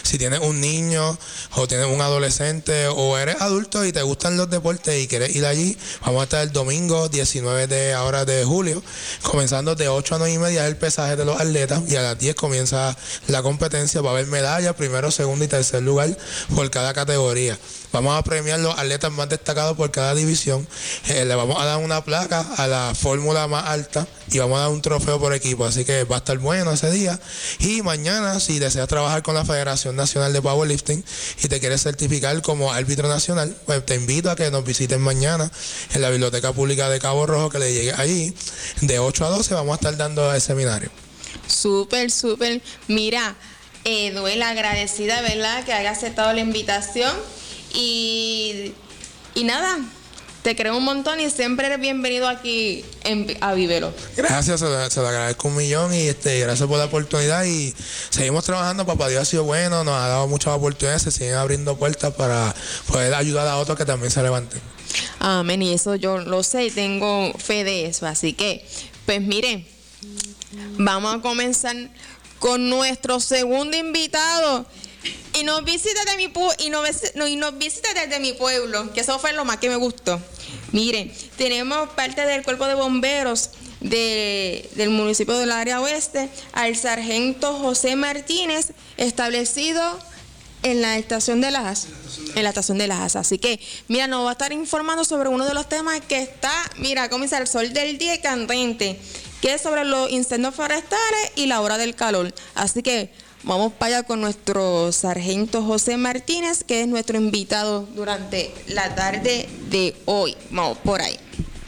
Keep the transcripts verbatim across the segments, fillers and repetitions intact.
si tienes un niño o tienes un adolescente o eres adulto y te gustan los deportes y quieres ir allí, vamos a estar el domingo diecinueve de ahora de julio, comenzando de ocho a nueve y media el pesaje de los atletas y a las diez comienza la competencia. Va a haber medallas, primero, segundo y tercer lugar por cada categoría. Vamos a premiar los atletas más destacados por cada división. Eh, le vamos a dar una placa a la fórmula más alta y vamos a dar un trofeo por equipo. Así que va a estar bueno ese día. Y mañana, si deseas trabajar con la Federación Nacional de Powerlifting y te quieres certificar como árbitro nacional, pues te invito a que nos visiten mañana en la Biblioteca Pública de Cabo Rojo, que le llegue allí. De ocho a doce vamos a estar dando el seminario. Súper, súper. Mira, eh, Duel, agradecida, ¿verdad?, que haya aceptado la invitación. Y, y nada, te creo un montón y siempre eres bienvenido aquí en, a Vívelo. Gracias, se lo, se lo agradezco un millón y este, gracias por la oportunidad y seguimos trabajando. Papá Dios ha sido bueno, nos ha dado muchas oportunidades, se siguen abriendo puertas para poder ayudar a otros que también se levanten. Amén, y eso yo lo sé y tengo fe de eso, así que, pues miren, vamos a comenzar con nuestro segundo invitado. Y nos visita de mi pu- y nos, y nos visita desde mi pueblo, que eso fue lo más que me gustó. Miren, tenemos parte del cuerpo de bomberos de, del municipio del área oeste, al sargento José Martínez, establecido en la estación de Lajas, en la estación de Lajas. Así que, mira, nos va a estar informando sobre uno de los temas que está, mira, comienza el sol del día candente, que es sobre los incendios forestales y la hora del calor. Así que vamos para allá con nuestro sargento José Martínez, que es nuestro invitado durante la tarde de hoy. Vamos por ahí.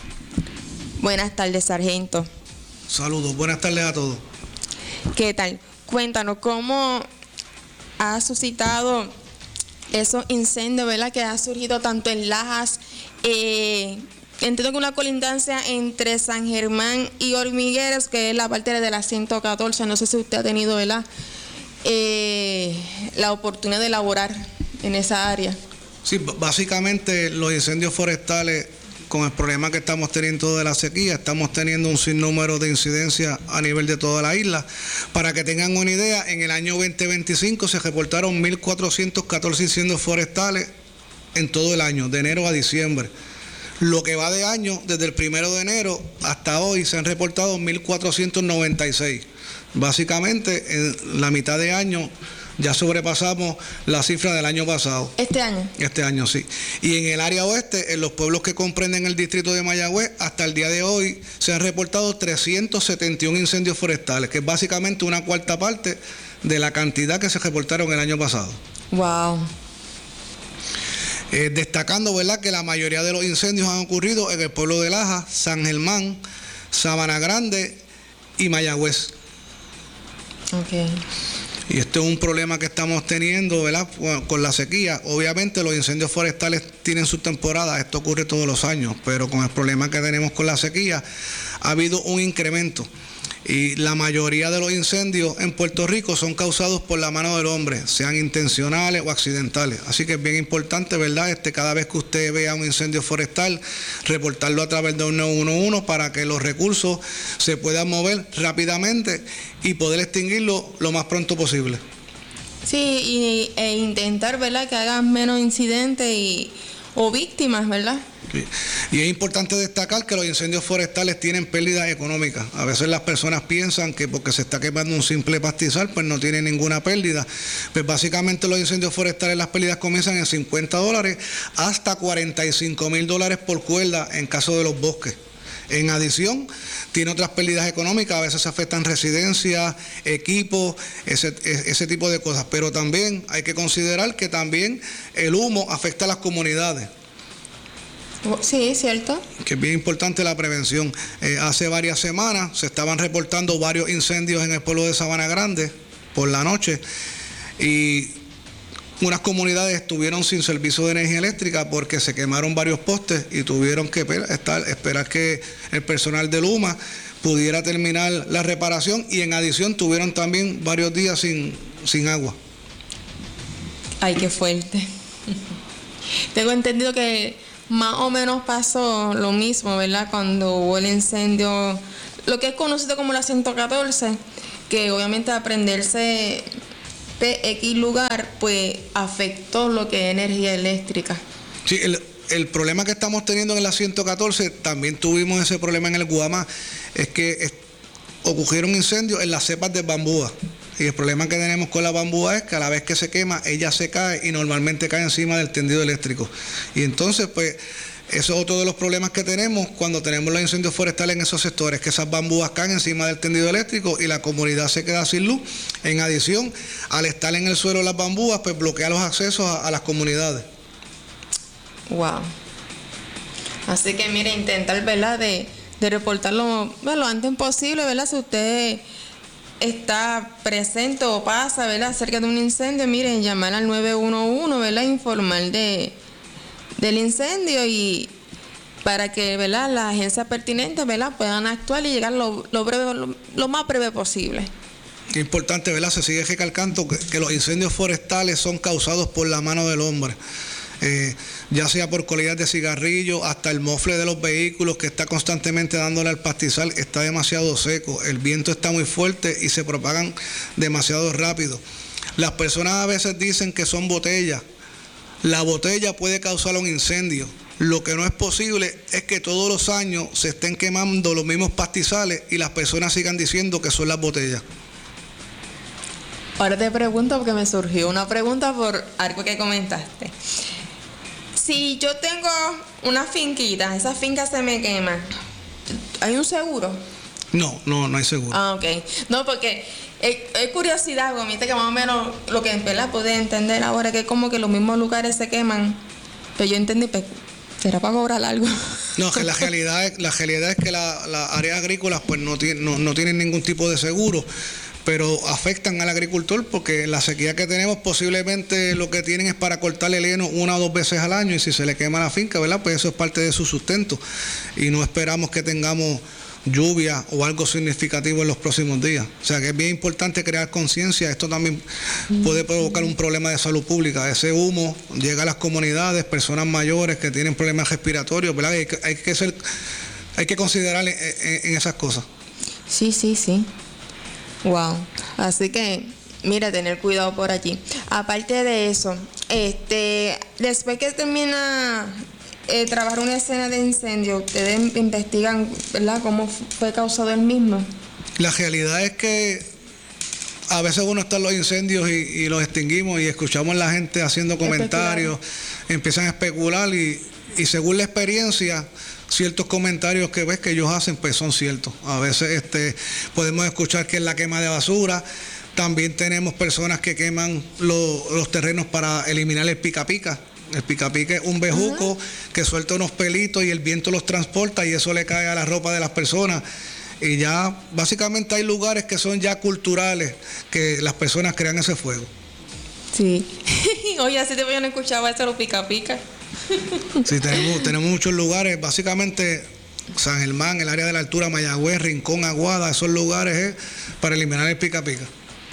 Buenas tardes, sargento. Saludos, buenas tardes a todos. ¿Qué tal? Cuéntanos cómo ha suscitado esos incendios, ¿verdad?, que ha surgido tanto en Lajas, eh, entiendo que una colindancia entre San Germán y Hormigueros, que es la parte de la ciento catorce. No sé si usted ha tenido, ¿verdad?, Eh, la oportunidad de elaborar en esa área. Sí, básicamente los incendios forestales, con el problema que estamos teniendo de la sequía, estamos teniendo un sinnúmero de incidencias a nivel de toda la isla. Para que tengan una idea, en el año veinte veinticinco se reportaron mil cuatrocientos catorce incendios forestales en todo el año, de enero a diciembre. Lo que va de año, desde el primero de enero hasta hoy, se han reportado mil cuatrocientos noventa y seis. Básicamente, en la mitad de año ya sobrepasamos la cifra del año pasado. ¿Este año? Este año, sí. Y en el área oeste, en los pueblos que comprenden el distrito de Mayagüez, hasta el día de hoy se han reportado trescientos setenta y uno incendios forestales, que es básicamente una cuarta parte de la cantidad que se reportaron el año pasado. Wow. Eh, destacando, ¿verdad?, que la mayoría de los incendios han ocurrido en el pueblo de Lajas, San Germán, Sabana Grande y Mayagüez. Okay. Y este es un problema que estamos teniendo, ¿verdad?, con la sequía. Obviamente los incendios forestales tienen su temporada, esto ocurre todos los años, pero con el problema que tenemos con la sequía ha habido un incremento. Y la mayoría de los incendios en Puerto Rico son causados por la mano del hombre, sean intencionales o accidentales. Así que es bien importante, ¿verdad?, este, cada vez que usted vea un incendio forestal, reportarlo a través de un nueve uno uno para que los recursos se puedan mover rápidamente y poder extinguirlo lo más pronto posible. Sí, y, e intentar, ¿verdad?, que hagan menos incidentes y, o víctimas, ¿verdad? Sí. Y es importante destacar que los incendios forestales tienen pérdidas económicas. A veces las personas piensan que porque se está quemando un simple pastizal, pues no tiene ninguna pérdida. Pues básicamente los incendios forestales, las pérdidas comienzan en cincuenta dólares hasta cuarenta y cinco mil dólares por cuerda en caso de los bosques. En adición, tiene otras pérdidas económicas, a veces afectan residencias, equipos, ese, ese tipo de cosas. Pero también hay que considerar que también el humo afecta a las comunidades. Sí, cierto. Que es bien importante la prevención. Eh, hace varias semanas se estaban reportando varios incendios en el pueblo de Sabana Grande por la noche y unas comunidades estuvieron sin servicio de energía eléctrica porque se quemaron varios postes y tuvieron que estar, esperar que el personal de Luma pudiera terminar la reparación y en adición tuvieron también varios días sin, sin agua. Ay, qué fuerte. Tengo entendido que más o menos pasó lo mismo, ¿verdad?, cuando hubo el incendio, lo que es conocido como la ciento catorce, que obviamente al prenderse P X lugar, pues afectó lo que es energía eléctrica. Sí, el, el problema que estamos teniendo en la ciento catorce, también tuvimos ese problema en el Guamá, es que es, ocurrieron incendios en las cepas de bambúa. Y el problema que tenemos con la bambúa es que a la vez que se quema, ella se cae y normalmente cae encima del tendido eléctrico. Y entonces, pues, eso es otro de los problemas que tenemos cuando tenemos los incendios forestales en esos sectores, que esas bambúas caen encima del tendido eléctrico y la comunidad se queda sin luz. En adición, al estar en el suelo las bambúas, pues bloquea los accesos a, a las comunidades. Wow. Así que, mire, intentar, ¿verdad?, de, de reportarlo bueno, lo antes posible, ¿verdad? Si usted está presente o pasa, ¿verdad?, cerca de un incendio, miren, llamar al nueve uno uno, ¿verdad?, informar de, del incendio y para que, ¿verdad?, las agencias pertinentes, ¿verdad?, puedan actuar y llegar lo, lo, breve, lo, lo más breve posible. Importante, ¿verdad? Se sigue recalcando que, que los incendios forestales son causados por la mano del hombre. Eh, ya sea por colillas de cigarrillo, hasta el mofle de los vehículos que está constantemente dándole al pastizal, está demasiado seco, el viento está muy fuerte y se propagan demasiado rápido. Las personas a veces dicen que son botellas. La botella puede causar un incendio. Lo que no es posible es que todos los años se estén quemando los mismos pastizales y las personas sigan diciendo que son las botellas. Ahora te pregunto porque me surgió una pregunta por algo que comentaste. Si yo tengo una finquita, esa finca se me quema, ¿hay un seguro? No, no, no hay seguro. Ah, ok. No, porque es, es curiosidad, viste que más o menos lo que en verdad pude entender ahora, que es como que los mismos lugares se queman, pero yo entendí, pues, ¿será para cobrar algo? No, que la realidad es, la realidad es que las la áreas agrícolas pues no, tiene, no, no tienen ningún tipo de seguro, pero afectan al agricultor porque la sequía que tenemos posiblemente lo que tienen es para cortarle el heno una o dos veces al año y si se le quema la finca, ¿verdad? Pues eso es parte de su sustento y no esperamos que tengamos lluvia o algo significativo en los próximos días. O sea que es bien importante crear conciencia. Esto también puede provocar un problema de salud pública. Ese humo llega a las comunidades, personas mayores que tienen problemas respiratorios, ¿verdad? Hay que, hay que, ser, hay que considerar en, en, en esas cosas. Sí, sí, sí. Wow. Así que, mira, tener cuidado por allí. Aparte de eso, este, después que termina eh, trabajar una escena de incendio, ustedes investigan, ¿verdad?, cómo fue causado el mismo. La realidad es que a veces uno está en los incendios y, y los extinguimos y escuchamos a la gente haciendo comentarios, empiezan a especular y, y según la experiencia, ciertos comentarios que ves que ellos hacen pues son ciertos. A veces este podemos escuchar que es la quema de basura. También tenemos personas que queman lo, los terrenos para eliminar el pica pica. El pica pica es un bejuco uh-huh. que suelta unos pelitos y el viento los transporta y eso le cae a la ropa de las personas. Y ya básicamente hay lugares que son ya culturales que las personas crean ese fuego. Sí. Oye, así te voy a escuchar eso los pica pica. Sí, tenemos, tenemos muchos lugares, básicamente San Germán, el área de la altura, Mayagüez, Rincón, Aguada, esos lugares es para eliminar el pica pica.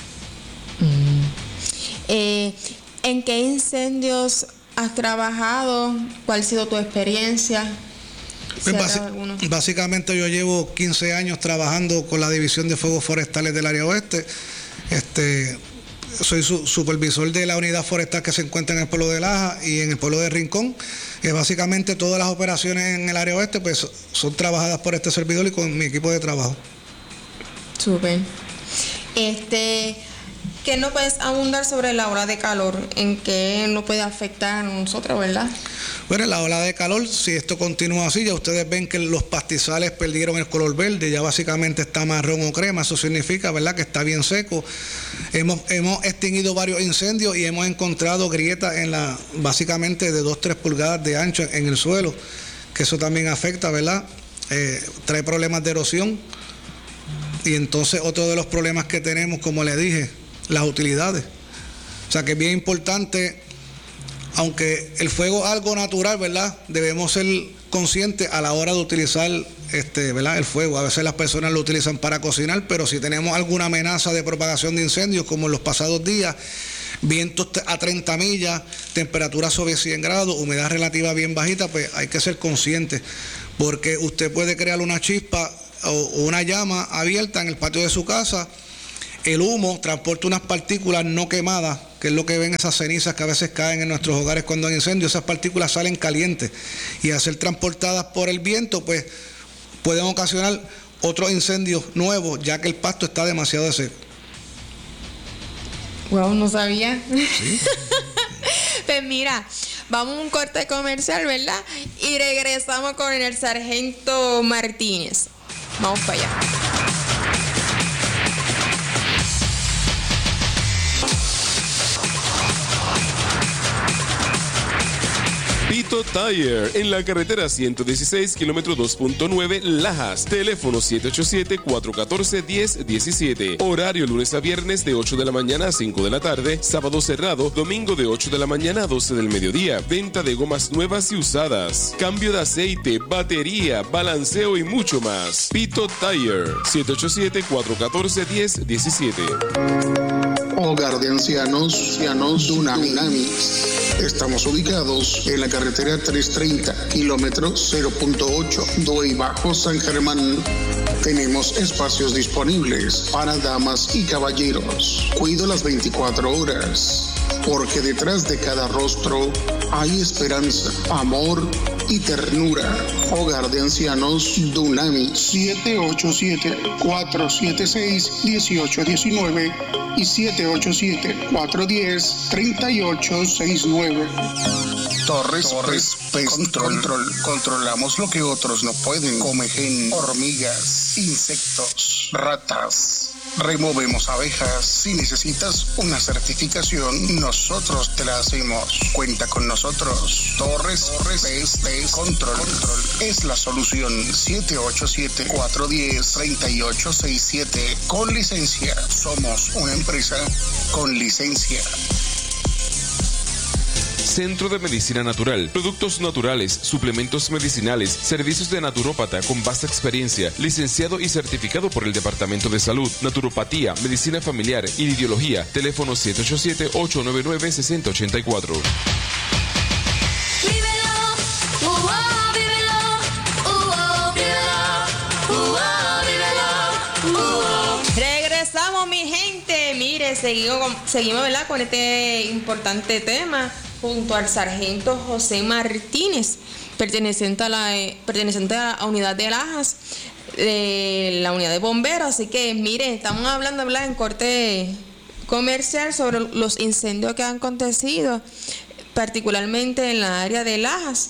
Mm. Eh, ¿En qué incendios has trabajado? ¿Cuál ha sido tu experiencia? Pues basi- básicamente yo llevo quince años trabajando con la División de Fuegos Forestales del Área Oeste. Este... Soy su, supervisor de la unidad forestal que se encuentra en el pueblo de Laja y en el pueblo de Rincón, que básicamente todas las operaciones en el área oeste pues son trabajadas por este servidor y con mi equipo de trabajo. Súper. Este, ¿qué nos puedes abundar sobre la ola de calor? ¿En qué nos puede afectar a nosotros, verdad? Bueno, la ola de calor, si esto continúa así, ya ustedes ven que los pastizales perdieron el color verde, ya básicamente está marrón o crema, eso significa, ¿verdad?, que está bien seco. Hemos, hemos extinguido varios incendios y hemos encontrado grietas en la, básicamente de dos a tres pulgadas de ancho en el suelo, que eso también afecta, ¿verdad? Eh, trae problemas de erosión. Y entonces otro de los problemas que tenemos, como le dije, las utilidades. O sea que es bien importante, aunque el fuego es algo natural, ¿verdad?, debemos ser conscientes a la hora de utilizar este, ¿verdad?, el fuego. A veces las personas lo utilizan para cocinar, pero si tenemos alguna amenaza de propagación de incendios, como en los pasados días, vientos a treinta millas, temperatura sobre cien grados, humedad relativa bien bajita, pues hay que ser conscientes, porque usted puede crear una chispa o una llama abierta en el patio de su casa, el humo transporta unas partículas no quemadas, que es lo que ven esas cenizas que a veces caen en nuestros hogares cuando hay incendios. Esas partículas salen calientes y al ser transportadas por el viento, pues pueden ocasionar otros incendios nuevos, ya que el pasto está demasiado seco. Wow, no sabía. ¿Sí? Pues mira, vamos a un corte comercial, ¿verdad? Y regresamos con el sargento Martínez. Vamos para allá. Pito Tire, en la carretera ciento dieciséis, kilómetro dos punto nueve, Lajas. Teléfono siete ocho siete, cuatro uno cuatro, uno cero uno siete. Horario lunes a viernes de ocho de la mañana a cinco de la tarde. Sábado cerrado, domingo de ocho de la mañana a doce del mediodía. Venta de gomas nuevas y usadas. Cambio de aceite, batería, balanceo y mucho más. Pito Tire, siete ocho siete, cuatro uno cuatro, uno cero uno siete. Hogar de Ancianos, Ancianos Dunamis. Estamos ubicados en la carretera trescientos treinta, kilómetro cero punto ocho, Doy Bajo, San Germán. Tenemos espacios disponibles para damas y caballeros. Cuido las veinticuatro horas, porque detrás de cada rostro hay esperanza, amor y ternura. Hogar de Ancianos Dunami, siete ocho siete, cuatro siete seis, uno ocho uno nueve y siete ocho siete, cuatro uno cero, tres ocho seis nueve. Torres, Torres Pest Control. Control. Controlamos lo que otros no pueden. Comején, hormigas, insectos, ratas. Removemos abejas. Si necesitas una certificación, nosotros te la hacemos. Cuenta con nosotros. Torres, Torres Pest, Pest Control. Control es la solución. siete ocho siete, cuatro uno cero, tres ocho seis siete. Con licencia. Somos una empresa con licencia. Centro de Medicina Natural, productos naturales, suplementos medicinales, servicios de naturópata con vasta experiencia, licenciado y certificado por el Departamento de Salud, Naturopatía, Medicina Familiar y Ideología. Teléfono siete ocho siete, ocho nueve nueve, seis cero ocho cuatro. Regresamos, mi gente. Mire, seguimos, seguimos ¿verdad? Con este importante tema junto al sargento José Martínez, perteneciente a la, eh, perteneciente a la unidad de Lajas, de la unidad de bomberos. Así que, mire, estamos hablando ¿verdad? En corte comercial sobre los incendios que han acontecido, particularmente en la área de Lajas.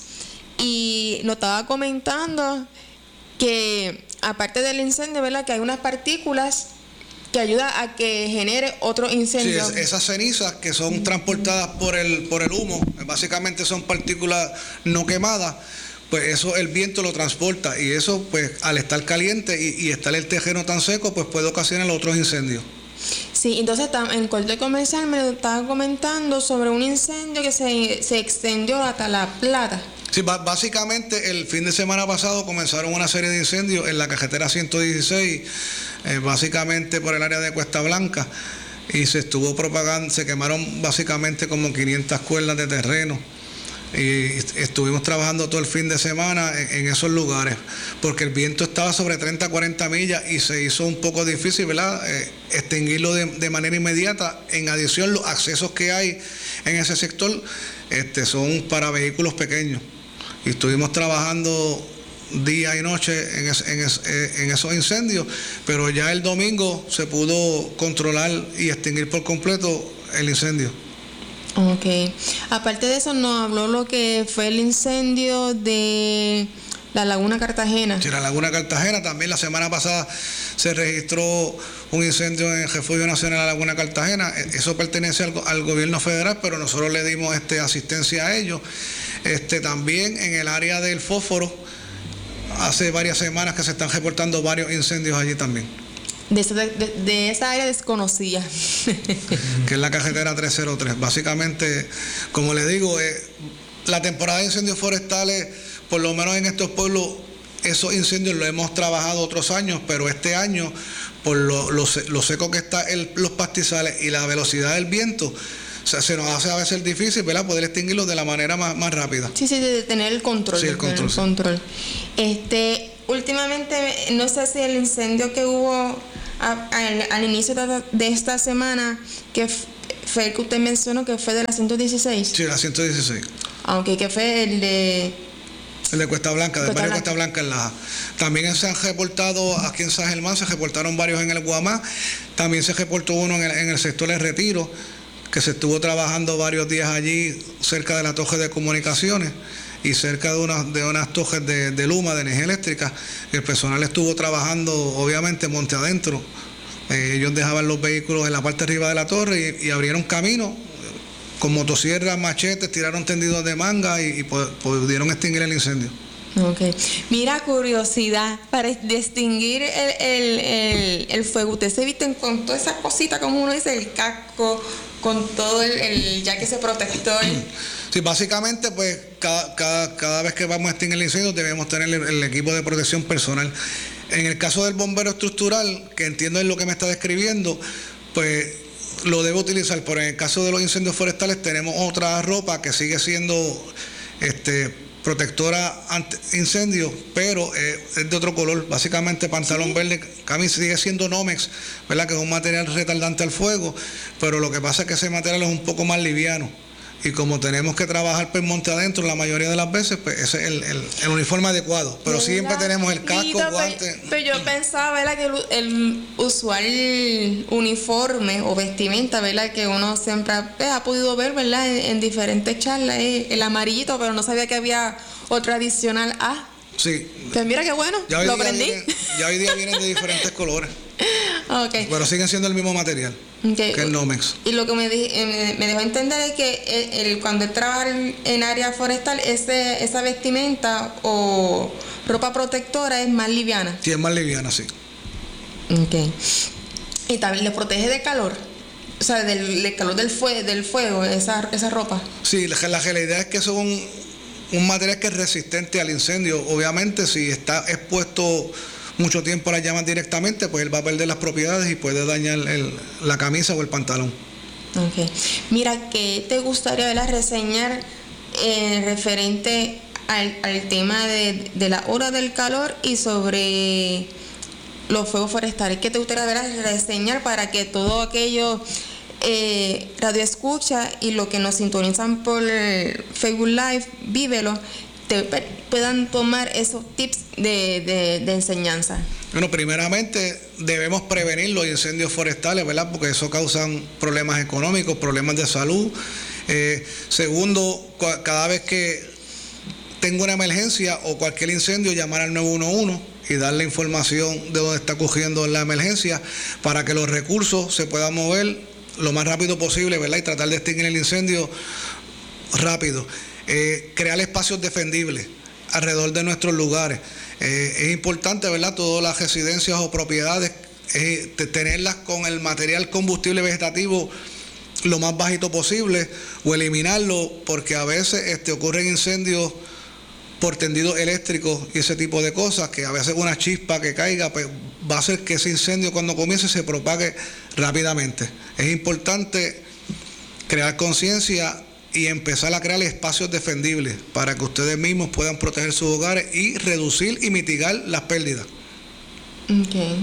Y nos estaba comentando que, aparte del incendio, ¿verdad? Que hay unas partículas que ayuda a que genere otro incendio. Sí, es, esas cenizas que son transportadas por el por el humo, básicamente son partículas no quemadas, pues eso el viento lo transporta y eso pues al estar caliente y, y estar el terreno tan seco pues puede ocasionar otros incendios. Sí, entonces en corte comercial me estaba comentando sobre un incendio que se, se extendió hasta La Plata. Sí, básicamente el fin de semana pasado comenzaron una serie de incendios en la carretera ciento dieciséis, eh, básicamente por el área de Cuesta Blanca, y se estuvo propagando, se quemaron básicamente como quinientas cuerdas de terreno, y estuvimos trabajando todo el fin de semana en, en esos lugares, porque el viento estaba sobre treinta a cuarenta millas y se hizo un poco difícil, ¿verdad? Eh, extinguirlo de, de manera inmediata. En adición, los accesos que hay en ese sector este, son para vehículos pequeños. Y estuvimos trabajando día y noche en, es, en, es, en esos incendios, pero ya el domingo se pudo controlar y extinguir por completo el incendio. Ok. Aparte de eso, nos habló lo que fue el incendio de la Laguna Cartagena. Sí, la Laguna Cartagena. También la semana pasada se registró un incendio en el Refugio Nacional de la Laguna Cartagena. Eso pertenece al, al gobierno federal, pero nosotros le dimos este, asistencia a ellos. Este, también en el área del fósforo, hace varias semanas que se están reportando varios incendios allí también. De esa, de, de esa área desconocida. Que es la carretera trescientos tres. Básicamente, como le digo, eh, la temporada de incendios forestales, por lo menos en estos pueblos, esos incendios los hemos trabajado otros años, pero este año, por lo, lo, lo seco que está el, los pastizales y la velocidad del viento, o sea, se nos hace a veces difícil, ¿verdad?, poder extinguirlos de la manera más, más rápida. Sí, sí, de tener el control. Sí, el control. El sí. control. Este, últimamente, no sé si el incendio que hubo a, al, al inicio de, de esta semana, que f- fue el que usted mencionó, que fue de la ciento dieciséis. Sí, la ciento dieciséis. Aunque que fue el de... El de Cuesta Blanca, del Cuesta barrio Blanca. Cuesta Blanca en Laja. También se han reportado aquí en San Germán, se reportaron varios en el Guamá. También se reportó uno en el, en el sector de Retiro, que se estuvo trabajando varios días allí cerca de la torre de comunicaciones y cerca de unas, de unas torres de, de Luma, de energía eléctrica. El personal estuvo trabajando, obviamente, monte adentro. Eh, ellos dejaban los vehículos en la parte de arriba de la torre y, y abrieron camino. Con motosierras, machetes, tiraron tendidos de manga y, y pudieron extinguir el incendio. Ok. Mira, curiosidad, para distinguir el, el, el, el fuego, ¿ustedes se visten con toda esa cosita, como uno dice, el casco, con todo el, el ya que ese protector? Sí, básicamente, pues, cada, cada, cada vez que vamos a extinguir el incendio debemos tener el, el equipo de protección personal. En el caso del bombero estructural, que entiendo es lo que me está describiendo, pues lo debo utilizar, pero en el caso de los incendios forestales tenemos otra ropa que sigue siendo este, protectora ante incendios, pero eh, es de otro color, básicamente pantalón verde, camisa, sigue siendo Nomex, ¿verdad? Que es un material retardante al fuego, pero lo que pasa es que ese material es un poco más liviano. Y como tenemos que trabajar por monte adentro la mayoría de las veces, pues ese es el, el, el uniforme adecuado. Pero siempre tenemos el casco, Dito, guantes. Pero, pero yo pensaba, ¿verdad?, que el, el usual uniforme o vestimenta, ¿verdad?, que uno siempre ha, ha podido ver, ¿verdad?, en, en diferentes charlas, eh, el amarillito, pero no sabía que había otro adicional A. Sí. Pues mira qué bueno, Ya hoy lo día aprendí. vienen- ya hoy día vienen de diferentes colores, Okay. pero siguen siendo el mismo material, Okay. que el Nomex. Y lo que me, di- eh, me dejó entender es que el, el- cuando él trabaja en, en área forestal, ese, esa vestimenta o ropa protectora es más liviana. Sí, es más liviana, sí. Okay. Y también le protege de calor, o sea, del, del calor del, fue, del fuego, esa, esa ropa. Sí, la, la realidad es que eso es un, un material que es resistente al incendio. Obviamente, si está expuesto mucho tiempo a las llamas directamente, pues él va a perder las propiedades y puede dañar el- la camisa o el pantalón. Okay. Mira, ¿qué te gustaría, ¿verdad?, reseñar eh, referente al, al tema de, de la hora del calor y sobre los fuegos forestales? ¿Qué te gustaría, ¿verdad?, reseñar para que todo aquello eh, radio escucha y lo que nos sintonizan por eh, Facebook Live, vívelo, te pe- puedan tomar esos tips de, de, de enseñanza? Bueno, primeramente debemos prevenir los incendios forestales, ¿verdad? Porque eso causan problemas económicos, problemas de salud. Eh, segundo, cua- cada vez que tengo una emergencia o cualquier incendio, llamar al nueve uno uno y darle información de dónde está ocurriendo la emergencia para que los recursos se puedan mover lo más rápido posible, ¿verdad? Y tratar de extinguir el incendio rápido. Eh, crear espacios defendibles alrededor de nuestros lugares. Eh, es importante, ¿verdad? Todas las residencias o propiedades, eh, te- tenerlas con el material combustible vegetativo lo más bajito posible o eliminarlo, porque a veces este, ocurren incendios por tendidos eléctricos y ese tipo de cosas, que a veces una chispa que caiga pues va a hacer que ese incendio cuando comience se propague rápidamente. Es importante crear conciencia y empezar a crear espacios defendibles para que ustedes mismos puedan proteger sus hogares y reducir y mitigar las pérdidas. Okay.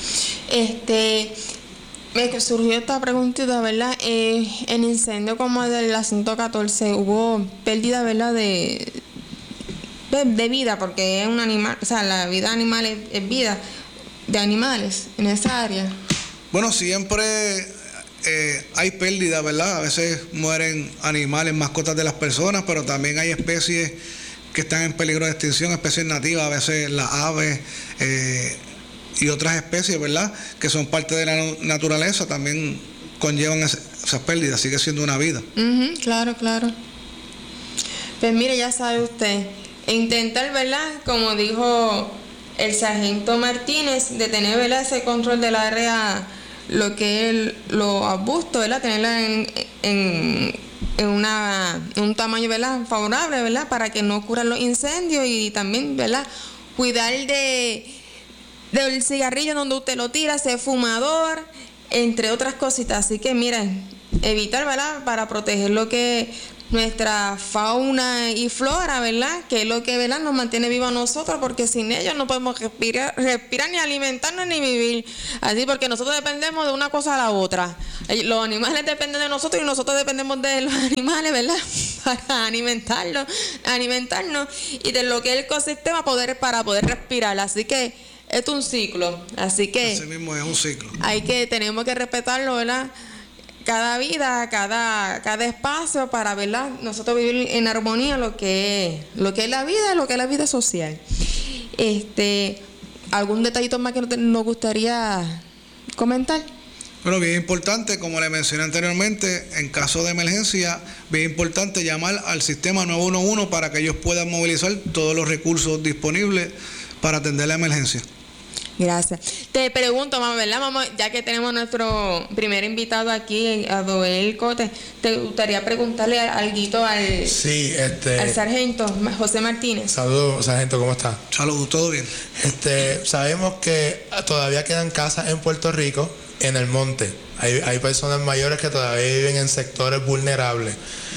Este, me surgió esta preguntita, ¿verdad? Eh, en incendio como el de la ciento catorce hubo pérdida, ¿verdad?, de, de, de vida, porque es un animal, o sea, la vida animal es, es vida de animales en esa área. Bueno, siempre eh, hay pérdidas, ¿verdad? A veces mueren animales, mascotas de las personas, pero también hay especies que están en peligro de extinción, especies nativas, a veces las aves eh, y otras especies, ¿verdad?, que son parte de la naturaleza, también conllevan es- esas pérdidas, sigue siendo una vida. Ujú, claro, claro. Pues mire, ya sabe usted, intentar, ¿verdad?, como dijo el sargento Martínez, de tener, ¿verdad?, ese control del área, lo que es el- los arbustos, ¿verdad?, tenerla en, en, en una, en un tamaño, ¿verdad?, favorable, ¿verdad?, para que no ocurran los incendios, y también, ¿verdad?, cuidar de del cigarrillo donde usted lo tira, ser fumador, entre otras cositas. Así que miren, evitar, ¿verdad? Para proteger lo que nuestra fauna y flora, ¿verdad? Que es lo que, ¿verdad?, nos mantiene vivos a nosotros, porque sin ellos no podemos respirar, respirar ni alimentarnos ni vivir. Así, porque nosotros dependemos de una cosa a la otra. Los animales dependen de nosotros y nosotros dependemos de los animales, ¿verdad? Para alimentarlos, alimentarnos y de lo que es el ecosistema poder, para poder respirar. Así que esto es un ciclo. Así que así mismo es un ciclo. Hay que, tenemos que respetarlo, ¿verdad? Cada vida, cada, cada espacio para, ¿verdad?, nosotros vivir en armonía lo que es, lo que es la vida, lo que es la vida social. Este, ¿algún detallito más que nos gustaría comentar? Bueno, bien importante, como le mencioné anteriormente, en caso de emergencia, bien importante llamar al sistema nueve uno uno para que ellos puedan movilizar todos los recursos disponibles para atender la emergencia. Gracias. Te pregunto, mamá, ¿verdad, mamá? Ya que tenemos nuestro primer invitado aquí, a Joel Cote, ¿te gustaría preguntarle algo al, sí, este, al sargento José Martínez? Saludos, sargento, ¿cómo está? Saludos, ¿todo bien? Este, sabemos que todavía quedan casas en Puerto Rico, en el monte. Hay, hay personas mayores que todavía viven en sectores vulnerables.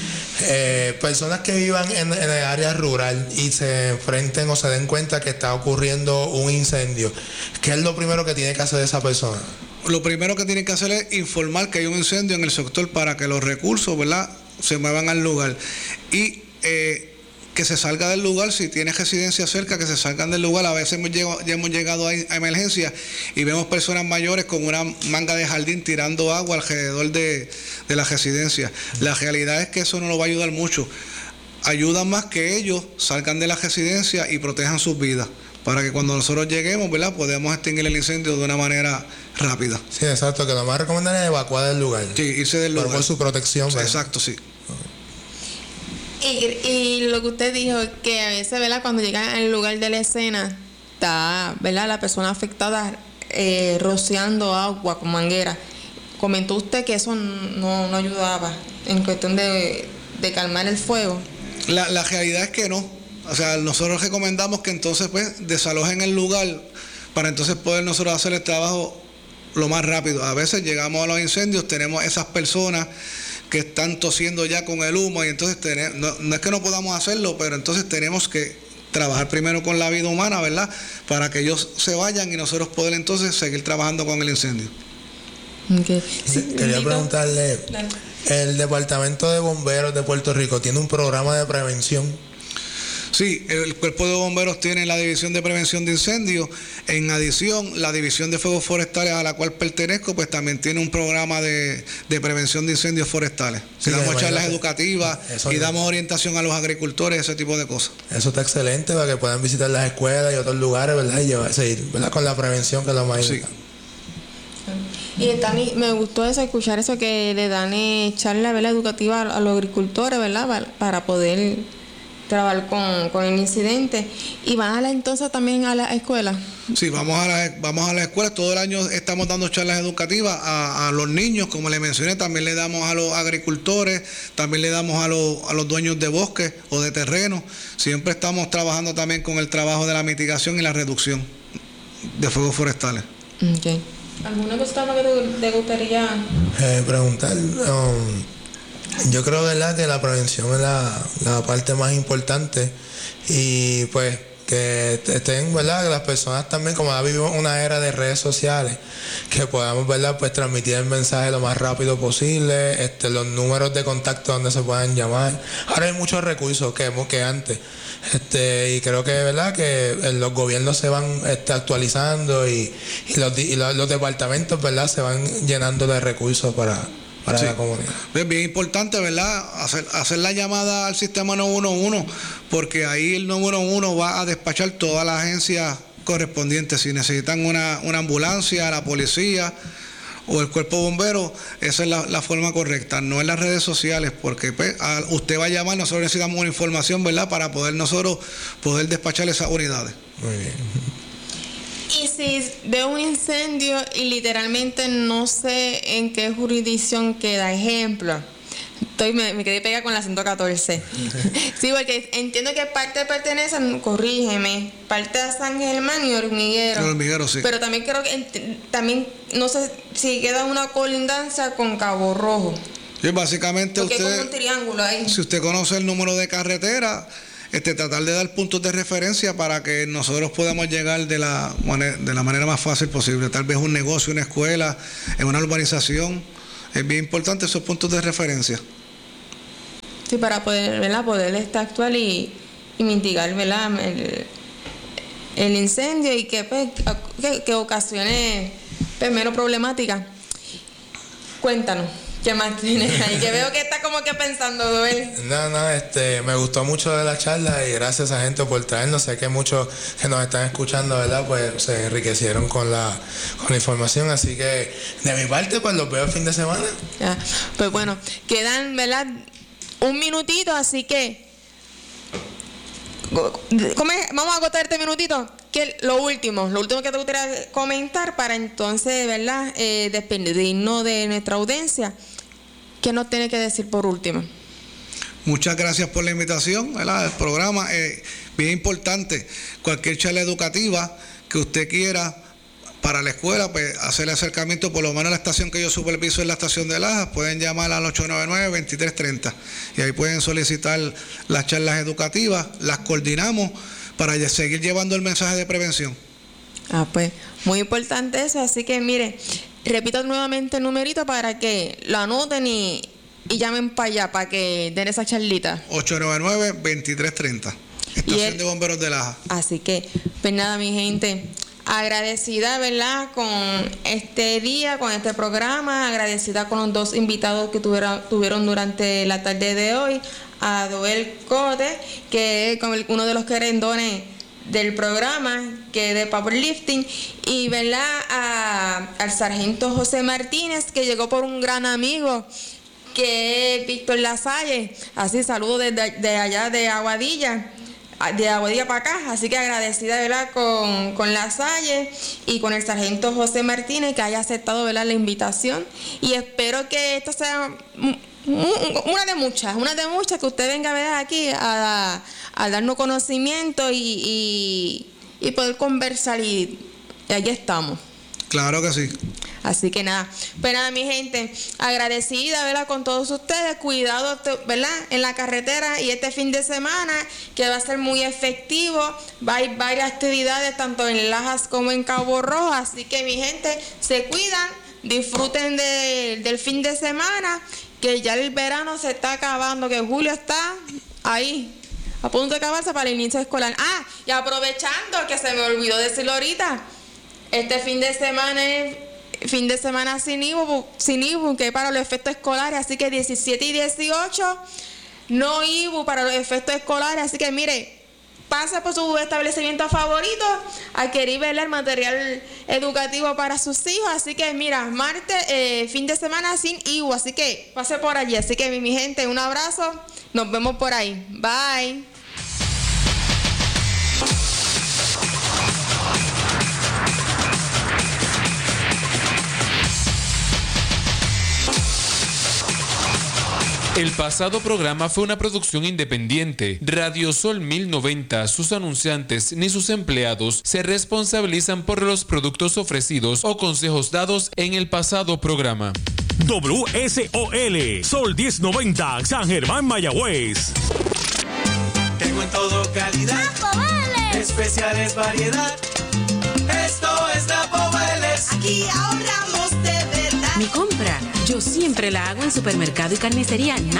Eh, personas que vivan en, en el área rural y se enfrenten o se den cuenta que está ocurriendo un incendio, ¿qué es lo primero que tiene que hacer esa persona? Lo primero que tienen que hacer es informar que hay un incendio en el sector para que los recursos, ¿verdad?, se muevan al lugar y eh, que se salga del lugar. Si tiene residencia cerca, que se salgan del lugar. A veces hemos llegado, ya hemos llegado a, a emergencia y vemos personas mayores con una manga de jardín tirando agua alrededor de, de la residencia. La realidad es que eso no nos va a ayudar mucho. Ayuda más que ellos salgan de la residencia y protejan sus vidas, para que cuando nosotros lleguemos, ¿verdad?, podamos extinguir el incendio de una manera rápida. Sí, exacto, que lo más recomendable es evacuar del lugar. Sí, irse del lugar. Por su protección. Sí, exacto, sí. Y, y lo que usted dijo, que a veces, ¿verdad?, cuando llegan al lugar de la escena, está, ¿verdad?, la persona afectada eh, rociando agua con manguera. Comentó usted que eso no, no ayudaba en cuestión de, de calmar el fuego. La, la realidad es que no. O sea, nosotros recomendamos que entonces pues desalojen el lugar para entonces poder nosotros hacer el trabajo lo más rápido. A veces llegamos a los incendios, tenemos esas personas que están tosiendo ya con el humo y entonces tenemos, no, no es que no podamos hacerlo, pero entonces tenemos que trabajar primero con la vida humana, ¿verdad?, para que ellos se vayan y nosotros poder entonces seguir trabajando con el incendio. Okay. Sí, quería preguntarle, ¿el Departamento de Bomberos de Puerto Rico tiene un programa de prevención? Sí, el Cuerpo de Bomberos tiene la División de Prevención de Incendios. En adición, la División de Fuegos Forestales a la cual pertenezco, pues también tiene un programa de, de prevención de incendios forestales. Sí, damos charlas educativas y damos orientación a los agricultores, ese tipo de cosas. Eso está excelente para que puedan visitar las escuelas y otros lugares, ¿verdad?, y llevar, seguir, ¿verdad?, con la prevención, que es lo más importante. Sí. Y Dani, me gustó eso, escuchar eso que le dan eh, charla, ¿verdad?, educativa a, a los agricultores, ¿verdad?, para, para poder trabajar con, con el incidente. ¿Y van a la, entonces también a la escuela? Sí, vamos a la, vamos a la escuela. Todo el año estamos dando charlas educativas a, a los niños, como le mencioné. También le damos a los agricultores, también le damos a los, a los dueños de bosques o de terrenos. Siempre estamos trabajando también con el trabajo de la mitigación y la reducción de fuegos forestales. Okay. ¿Alguna cosa que te, te gustaría eh, preguntar? Um, yo creo, ¿verdad?, que la prevención es la, la parte más importante y pues que estén, ¿verdad?, que las personas también, como ahora vivimos una era de redes sociales, que podamos, ¿verdad?, pues transmitir el mensaje lo más rápido posible, este, los números de contacto donde se puedan llamar. Ahora hay muchos recursos que, que antes, este, y creo que, ¿verdad?, que los gobiernos se van este, actualizando y, y, los, y los, los departamentos, ¿verdad?, se van llenando de recursos para... para sí, la comunidad. Es bien importante, ¿verdad?, hacer, hacer la llamada al sistema nueve uno uno, porque ahí el nueve uno uno va a despachar todas las agencias correspondientes. Si necesitan una, una ambulancia, la policía o el cuerpo de bomberos, esa es la, la forma correcta, no en las redes sociales, porque pues, a, usted va a llamar, nosotros necesitamos una información, ¿verdad?, para poder nosotros poder despachar esas unidades. Muy bien. Y si veo un incendio y literalmente no sé en qué jurisdicción queda, ejemplo, estoy me, me quedé pegada con la ciento catorce. Sí, porque entiendo que parte pertenece, corrígeme, parte a San Germán y Hormiguero. El Hormiguero, sí. Pero también creo que también no sé si queda una colindancia con Cabo Rojo. Sí, básicamente Porque usted, es como un triángulo ahí. Si usted conoce el número de carretera, este, tratar de dar puntos de referencia para que nosotros podamos llegar de la, manera, de la manera más fácil posible. Tal vez un negocio, una escuela, en una urbanización. Es bien importante esos puntos de referencia. Sí, para poder, ¿verdad? Poder estar actual y, y mitigar, ¿verdad? El, el incendio y que, pues, que, que ocasione pues, menos problemática. Cuéntanos. ¿Qué más tienes ahí? Que veo que está como que pensando, Joel. No, no, este, me gustó mucho de la charla y gracias a gente por traernos. Sé que muchos que nos están escuchando, ¿verdad? Pues se enriquecieron con la, con la información. Así que de mi parte, pues los veo el fin de semana. Ya. Pues bueno, quedan, ¿verdad? Un minutito, así que vamos a agotar este minutito. Que lo último, lo último que te gustaría comentar para entonces, ¿verdad? Eh, despedirnos de nuestra audiencia. ¿Qué nos tiene que decir por último? Muchas gracias por la invitación, ¿verdad? El programa es bien importante. Cualquier charla educativa que usted quiera para la escuela, pues hacer el acercamiento, por lo menos a la estación que yo superviso en la estación de Lajas, pueden llamar al ocho nueve nueve, veintitrés treinta y ahí pueden solicitar las charlas educativas, las coordinamos para seguir llevando el mensaje de prevención. Ah, pues muy importante eso, así que mire, repito nuevamente el numerito para que lo anoten y, y llamen para allá, para que den esa charlita. ocho nueve nueve, veintitrés treinta, Estación el, de Bomberos de Lajas. Así que, pues nada, mi gente, agradecida, ¿verdad?, con este día, con este programa, agradecida con los dos invitados que tuvieron, tuvieron durante la tarde de hoy, a Joel Cote, que es uno de los querendones del programa, que es de powerlifting, y ¿verdad?, a, al sargento José Martínez, que llegó por un gran amigo, que es Víctor Lasalle. Así, saludo desde de allá de Aguadilla, de Aguadilla para acá, así que agradecida, ¿verdad?, con, con Lasalle y con el sargento José Martínez, que haya aceptado, ¿verdad?, la invitación, y espero que esto sea una de muchas, una de muchas que usted venga a ver aquí a, a darnos conocimiento y, y, y poder conversar, y, y allí estamos. Claro que sí. Así que nada, pues nada, mi gente, agradecida, ¿verdad?, con todos ustedes, cuidado, ¿verdad?, en la carretera, y este fin de semana que va a ser muy efectivo, va a haber varias actividades tanto en Lajas como en Cabo Rojo, así que mi gente, se cuidan, disfruten de, del fin de semana, que ya el verano se está acabando, que julio está ahí, a punto de acabarse para el inicio escolar. Ah, y aprovechando que se me olvidó decirlo ahorita, este fin de semana es fin de semana sin I B U, sin I B U, que es para los efectos escolares, así que diecisiete y dieciocho, no I B U para los efectos escolares, así que mire, pasa por su establecimiento favorito a querer ver el material educativo para sus hijos, así que mira, martes, eh, fin de semana sin I B U, así que pase por allí, así que mi gente, un abrazo, nos vemos por ahí, bye. El pasado programa fue una producción independiente. Radio Sol mil noventa, sus anunciantes ni sus empleados se responsabilizan por los productos ofrecidos o consejos dados en el pasado programa. W S O L, Sol diez noventa, San Germán, Mayagüez. Tengo en todo calidad, Napoveles, especiales variedad. Esto es Napoveles. Aquí ahorramos de verdad. Mi compra, yo siempre la hago en Supermercado y Carnicería Napoveles.